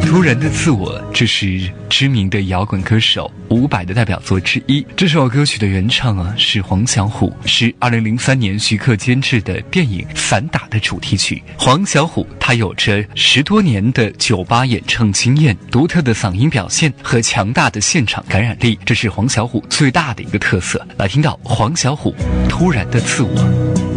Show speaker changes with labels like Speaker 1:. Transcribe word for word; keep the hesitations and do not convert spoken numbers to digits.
Speaker 1: 突然的自我，这是知名的摇滚歌手伍佰的代表作之一。这首歌曲的原唱啊是黄小琥，是二零零三年徐克监制的电影《散打》的主题曲。黄小琥他有着十多年的酒吧演唱经验，独特的嗓音表现和强大的现场感染力，这是黄小琥最大的一个特色。来听到黄小琥突然的自我。